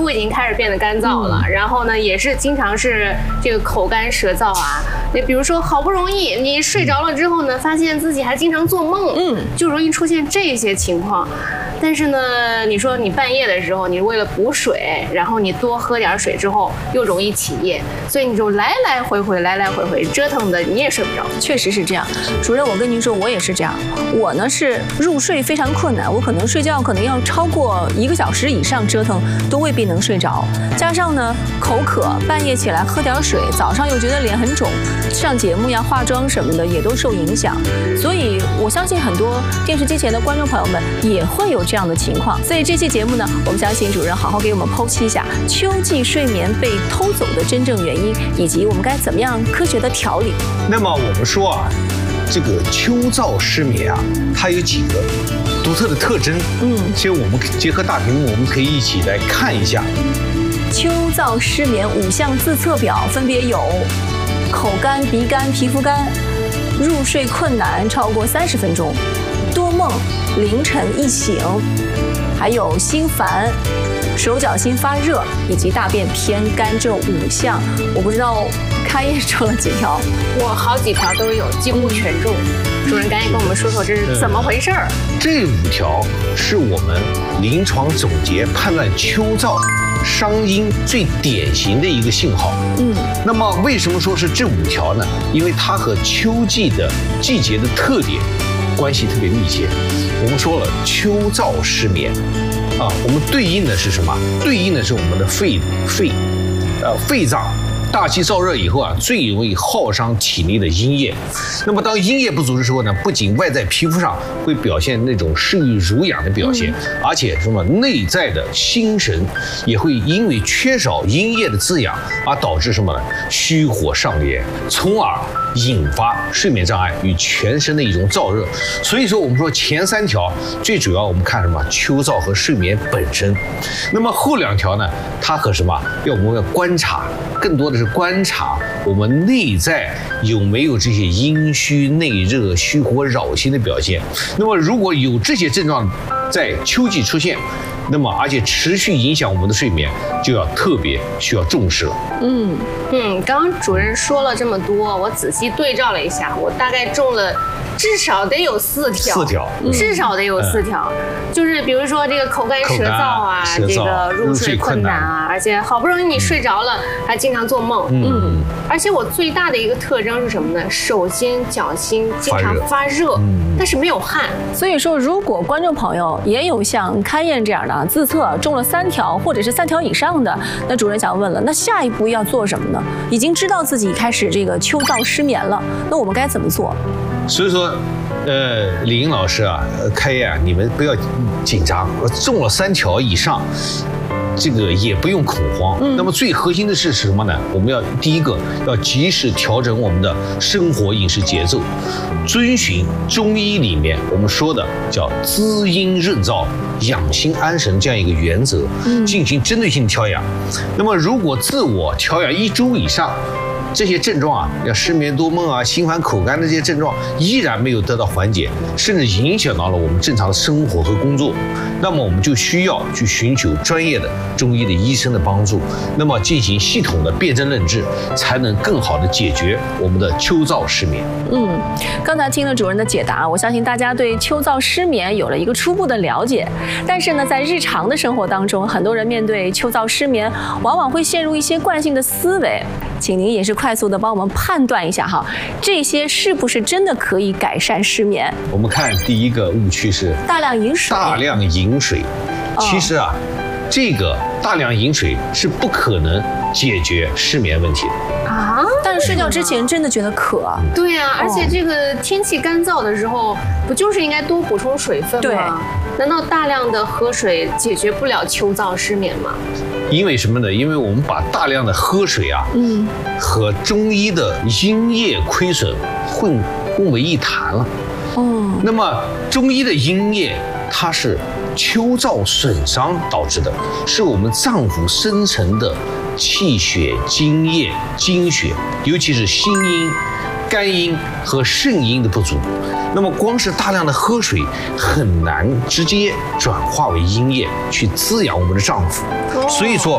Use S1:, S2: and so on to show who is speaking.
S1: 肤已经开始变得干燥了，然后呢，也是经常是这个口干舌燥啊。你比如说，好不容易你睡着了之后呢，发现自己还经常做梦，就容易出现这些情况。但是呢，你说你半夜的时候，你为了补水，然后你多喝点水之后，又容易起夜，所以你就来来回回折腾的，你也睡不着。
S2: 确实是这样，主任，我跟您说，我也是这样。我呢是入睡非常困难，我可能睡觉要超过1个小时以上折腾，都未必能睡着。加上呢口渴，半夜起来喝点水，早上又觉得脸很肿，上节目呀、化妆什么的也都受影响。所以我相信很多电视机前的观众朋友们也会有这样的情况。所以这期节目呢，我们想请主任好好给我们剖析一下秋季睡眠被偷走的真正原因，以及我们该怎么样科学的调理。
S3: 那么我们说啊，这个秋燥失眠啊，它有几个独特的特征。所以我们结合大屏幕，我们可以一起来看一下。
S2: 秋燥失眠5项自测表分别有：口干、鼻干、皮肤干，入睡困难超过30分钟，多梦、凌晨易醒，还有心烦、手脚心发热以及大便偏干这5项。我不知道开业中了几条？
S1: 我好几条都有，几乎全中。主任赶紧跟我们说说这是怎么回事儿？
S3: 这5条是我们临床总结判断秋燥伤阴最典型的一个信号。那么为什么说是这5条呢？因为它和秋季的季节的特点关系特别密切。我们说了，秋燥失眠啊，我们对应的是什么？对应的是我们的肺脏。大气燥热以后啊，最容易耗伤体内的阴液。那么当阴液不足的时候呢，不仅外在皮肤上会表现那种嗜欲濡养的表现，而且内在的心神也会因为缺少阴液的滋养而导致虚火上炎，从而引发睡眠障碍与全身的一种燥热。所以说我们说前3条最主要我们看秋燥和睡眠本身。那么后2条呢，它和我们要观察，更多的是观察我们内在有没有这些阴虚内热、虚火扰心的表现。那么如果有这些症状在秋季出现，那么而且持续影响我们的睡眠，就要特别需要重视了。
S1: 刚刚主任说了这么多，我仔细对照了一下，我大概中了至少得有4条，至少得有4条，就是比如说这个口干舌燥啊，这个入睡困难啊，而且好不容易你睡着了，还经常做梦。而且我最大的一个特征是什么呢？手心、脚心经常发热，但是没有汗。
S2: 所以说，如果观众朋友也有像开燕这样的自测中了3条或者是3条以上的，那主任想问了，那下一步要做什么呢？已经知道自己开始这个秋燥失眠了，那我们该怎么做？
S3: 所以说，李英老师啊，开业啊，你们不要紧张，中了3条以上，这个也不用恐慌。那么最核心的是什么呢？我们要第一个要及时调整我们的生活饮食节奏，遵循中医里面我们说的叫滋阴润燥、养心安神这样一个原则，进行针对性调养。那么如果自我调养1周以上，这些症状啊，要失眠多梦啊、心烦口干的这些症状依然没有得到缓解，甚至影响到了我们正常的生活和工作，那么我们就需要去寻求专业的中医的医生的帮助，那么进行系统的辨证论治，才能更好的解决我们的秋燥失眠。
S2: 刚才听了主任的解答，我相信大家对秋燥失眠有了一个初步的了解。但是呢，在日常的生活当中，很多人面对秋燥失眠，往往会陷入一些惯性的思维。请您也是快速的帮我们判断一下哈，这些是不是真的可以改善失眠？
S3: 我们看第一个误区是
S2: 大量饮水。
S3: 大量饮水，其实啊，这个大量饮水是不可能解决失眠问题的
S1: 啊。
S2: 但是睡觉之前真的觉得渴。
S1: 对啊，而且这个天气干燥的时候，不就是应该多补充水分吗？
S2: 对。
S1: 难道大量的喝水解决不了秋燥失眠吗？
S3: 因为什么呢？因为我们把大量的喝水啊，和中医的阴液亏损混为一谈了。那么中医的阴液它是秋燥损伤导致的，是我们脏腑深层的气血、津液、精血，尤其是心阴、肝阴和肾阴的不足。那么光是大量的喝水很难直接转化为阴液去滋养我们的脏腑，所以说